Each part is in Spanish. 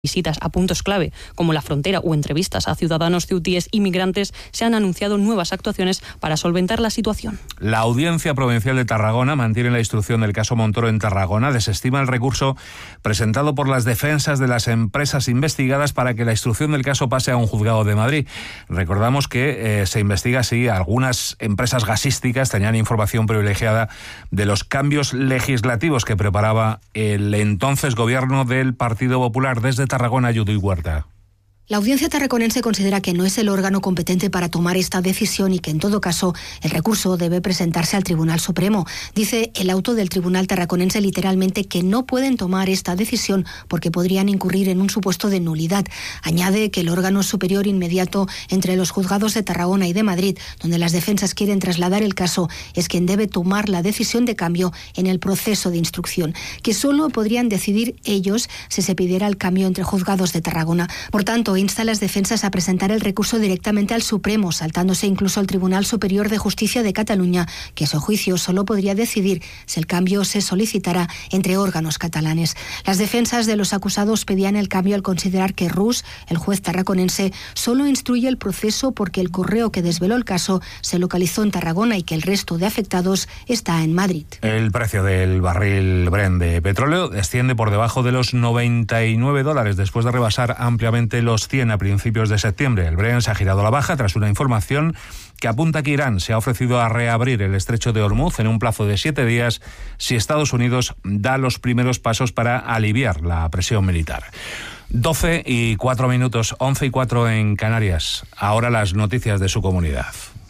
visitas a puntos clave como la frontera o entrevistas a ciudadanos ceutíes y migrantes, se han anunciado nuevas actuaciones para solventar la situación. La Audiencia Provincial de Tarragona mantiene la instrucción del caso Montoro en Tarragona, desestima el recurso presentado por las defensas de las empresas investigadas para que la instrucción del caso pase a un juzgado de Madrid. Recordamos que se investiga si algunas empresas gasísticas tenían información privilegiada de los cambios legislativos que preparaba el entonces gobierno del Partido Popular. Desde Tarragona, Judy Huerta. La audiencia tarraconense considera que no es el órgano competente para tomar esta decisión y que, en todo caso, el recurso debe presentarse al Tribunal Supremo. Dice el auto del Tribunal tarraconense literalmente que no pueden tomar esta decisión porque podrían incurrir en un supuesto de nulidad. Añade que el órgano superior inmediato entre los juzgados de Tarragona y de Madrid, donde las defensas quieren trasladar el caso, es quien debe tomar la decisión de cambio en el proceso de instrucción, que solo podrían decidir ellos si se pidiera el cambio entre juzgados de Tarragona. Por tanto, insta a las defensas a presentar el recurso directamente al Supremo, saltándose incluso al Tribunal Superior de Justicia de Cataluña, que a su juicio solo podría decidir si el cambio se solicitara entre órganos catalanes. Las defensas de los acusados pedían el cambio al considerar que Rus, el juez tarraconense, solo instruye el proceso porque el correo que desveló el caso se localizó en Tarragona y que el resto de afectados está en Madrid. El precio del barril Brent de petróleo desciende por debajo de los $99 después de rebasar ampliamente los 100 a principios de septiembre. El Brent se ha girado a la baja tras una información que apunta que Irán se ha ofrecido a reabrir el estrecho de Hormuz en un plazo de 7 días si Estados Unidos da los primeros pasos para aliviar la presión militar. 12:04, 11:04 en Canarias. Ahora las noticias de su comunidad.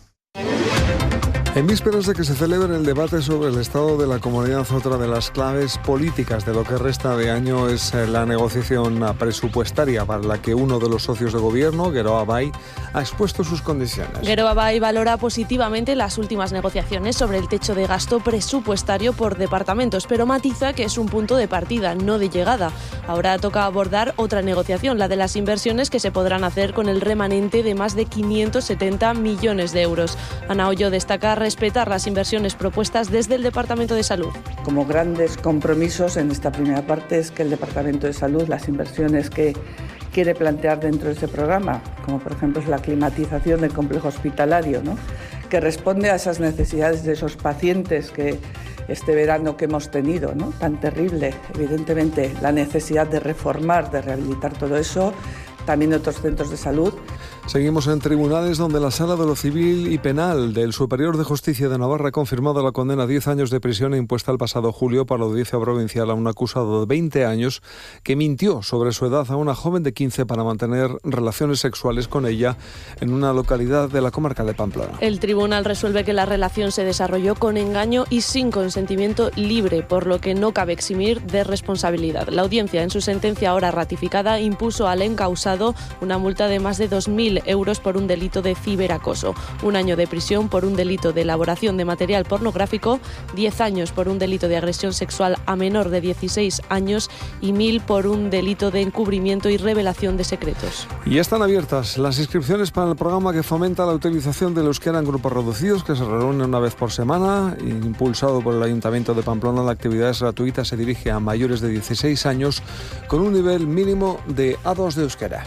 En vísperas de que se celebre el debate sobre el estado de la comunidad, otra de las claves políticas de lo que resta de año es la negociación presupuestaria para la que uno de los socios de gobierno, Geroa Bai, ha expuesto sus condiciones. Geroa Bai valora positivamente las últimas negociaciones sobre el techo de gasto presupuestario por departamentos, pero matiza que es un punto de partida, no de llegada. Ahora toca abordar otra negociación, la de las inversiones que se podrán hacer con el remanente de más de 570 millones de euros. Ana Ollo destaca respetar las inversiones propuestas desde el Departamento de Salud. Como grandes compromisos en esta primera parte es que el Departamento de Salud, las inversiones que quiere plantear dentro de ese programa, como por ejemplo es la climatización del complejo hospitalario, ¿no?, que responde a esas necesidades de esos pacientes que este verano que hemos tenido, ¿no?, tan terrible, evidentemente la necesidad de reformar, de rehabilitar todo eso, también otros centros de salud. Seguimos en tribunales, donde la Sala de lo Civil y Penal del Superior de Justicia de Navarra ha confirmado la condena a 10 años de prisión impuesta el pasado julio por la Audiencia Provincial a un acusado de 20 años que mintió sobre su edad a una joven de 15 para mantener relaciones sexuales con ella en una localidad de la comarca de Pamplona. El tribunal resuelve que la relación se desarrolló con engaño y sin consentimiento libre, por lo que no cabe eximir de responsabilidad. La audiencia, en su sentencia ahora ratificada, impuso al encausado una multa de más de 2.000 euros por un delito de ciberacoso, 1 año de prisión por un delito de elaboración de material pornográfico, 10 años por un delito de agresión sexual a menor de 16 años y 1.000 por un delito de encubrimiento y revelación de secretos. Y están abiertas las inscripciones para el programa que fomenta la utilización del euskera en grupos reducidos, que se reúne una vez por semana. Impulsado por el Ayuntamiento de Pamplona, la actividad es gratuita, se dirige a mayores de 16 años con un nivel mínimo de A2 de euskera.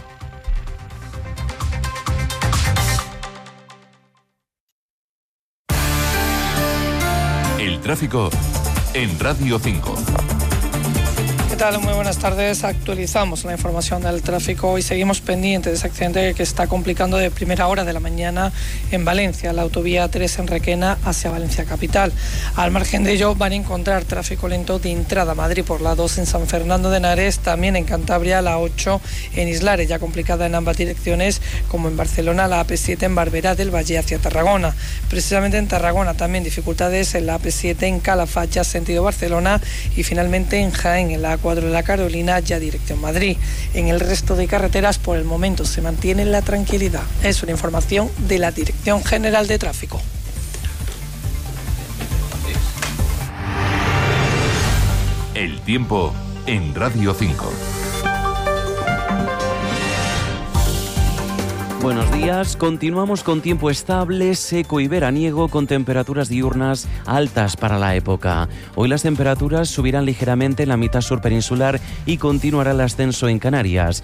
El tráfico en Radio 5. ¿Qué tal? Muy buenas tardes. Actualizamos la información del tráfico y seguimos pendientes de ese accidente que está complicando de primera hora de la mañana en Valencia, la autovía 3 en Requena hacia Valencia capital. Al margen de ello van a encontrar tráfico lento de entrada a Madrid por la 2 en San Fernando de Henares, también en Cantabria la 8 en Islares, ya complicada en ambas direcciones, como en Barcelona la AP7 en Barberá del Valle hacia Tarragona. Precisamente en Tarragona también dificultades en la AP7 en Calafacha sentido Barcelona y finalmente en Jaén en la 4 de la Carolina, ya dirección Madrid. En el resto de carreteras, por el momento, se mantiene la tranquilidad. Es una información de la Dirección General de Tráfico. El tiempo en Radio 5. Buenos días, continuamos con tiempo estable, seco y veraniego con temperaturas diurnas altas para la época. Hoy las temperaturas subirán ligeramente en la mitad sur peninsular y continuará el ascenso en Canarias.